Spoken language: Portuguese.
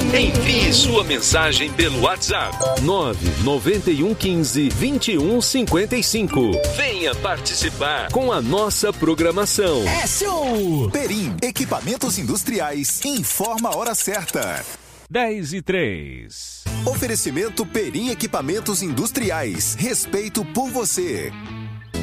Envie sua mensagem pelo WhatsApp 99115-2155. Venha participar com a nossa programação. É show! Perim, equipamentos industriais, informa a hora certa. 10:03. Oferecimento Perim Equipamentos Industriais. Respeito por você.